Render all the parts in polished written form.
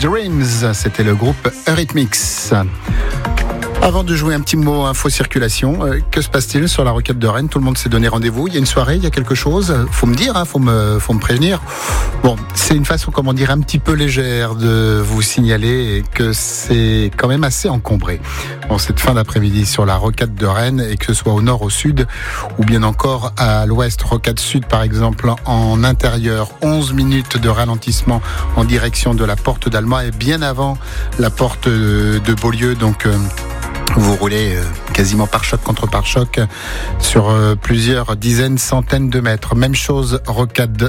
Dreams, c'était le groupe Eurythmics. Avant de jouer un petit mot info circulation, que se passe-t-il sur la rocade de Rennes? Tout le monde s'est donné rendez-vous. Il y a une soirée, il y a quelque chose. Faut me dire, faut me prévenir. Bon, c'est une façon, comment dire, un petit peu légère de vous signaler que c'est quand même assez encombré en cette fin d'après-midi sur la rocade de Rennes, et que ce soit au nord, au sud ou bien encore à l'ouest. Rocade sud par exemple en intérieur, 11 minutes de ralentissement en direction de la porte d'Alma et bien avant la porte de Beaulieu. Donc vous roulez quasiment pare-choc contre pare-choc sur plusieurs dizaines, centaines de mètres. Même chose, rocade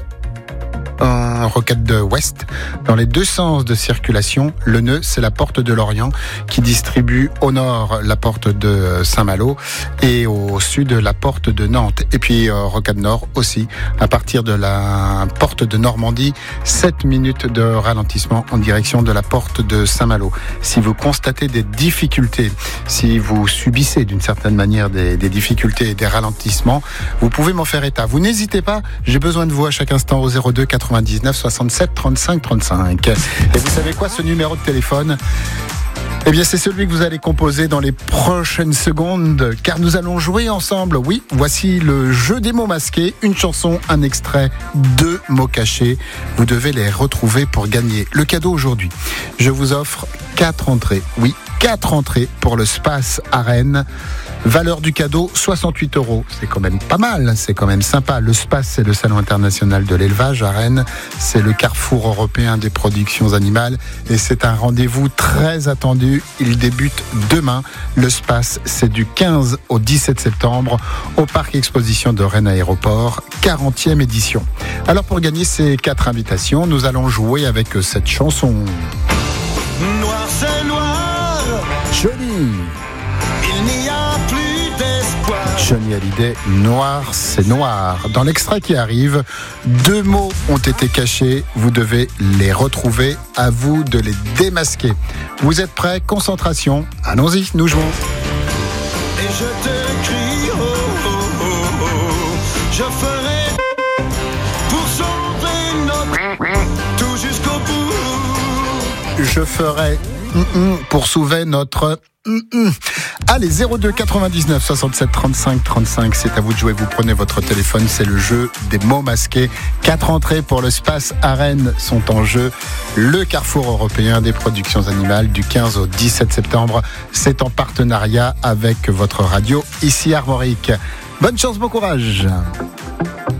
de ouest, dans les deux sens de circulation. Le nœud, c'est la porte de Lorient qui distribue au nord la porte de Saint-Malo et au sud la porte de Nantes. Et puis rocade nord aussi, à partir de la porte de Normandie, 7 minutes de ralentissement en direction de la porte de Saint-Malo. Si vous constatez des difficultés, si vous subissez d'une certaine manière des difficultés et des ralentissements, vous pouvez m'en faire état. Vous n'hésitez pas, j'ai besoin de vous à chaque instant au 02 99 67 35 35. Et vous savez quoi, ce numéro de téléphone, eh bien, c'est celui que vous allez composer dans les prochaines secondes, car nous allons jouer ensemble. Oui, voici le jeu des mots masqués, une chanson, un extrait, 2 mots cachés. Vous devez les retrouver pour gagner le cadeau aujourd'hui. Je vous offre 4 entrées. Oui, 4 entrées pour le Space à Rennes. Valeur du cadeau, 68 €. C'est quand même pas mal, c'est quand même sympa. Le Space, c'est le Salon international de l'élevage à Rennes. C'est le carrefour européen des productions animales. Et c'est un rendez-vous très attendu. Il débute demain. Le Space, c'est du 15 au 17 septembre au Parc Exposition de Rennes Aéroport, 40e édition. Alors pour gagner ces 4 invitations, nous allons jouer avec cette chanson. Noir c'est noir, Johnny. il n'y a plus d'espoir. Johnny Hallyday, Noir, c'est noir. Dans l'extrait qui arrive, 2 mots ont été cachés. Vous devez les retrouver. À vous de les démasquer. Vous êtes prêts? Concentration. Allons-y, nous jouons. Et je te crie, oh, oh, oh, oh. Je ferai pour sauver notre tout jusqu'au bout. Je ferai pour sauver notre... Allez, 02 99 67 35 35, c'est à vous de jouer. Vous prenez votre téléphone, c'est le jeu des mots masqués. 4 entrées pour le Space à Rennes sont en jeu. Le carrefour européen des productions animales du 15 au 17 septembre. C'est en partenariat avec votre radio ici Armorique. Bonne chance, bon courage.